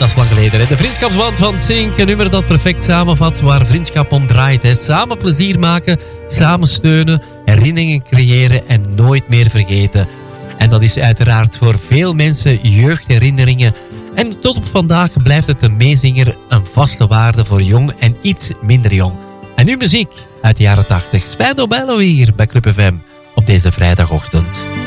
dat is lang geleden. Hè? De vriendschapsband van Sink, een nummer dat perfect samenvat waar vriendschap om draait. Hè? Samen plezier maken, samen steunen, herinneringen creëren en nooit meer vergeten. En dat is uiteraard voor veel mensen jeugdherinneringen. En tot op vandaag blijft het een meezinger een vaste waarde voor jong en iets minder jong. En nu muziek uit de jaren 80. Spijdo Bello hier bij Club FM op deze vrijdagochtend.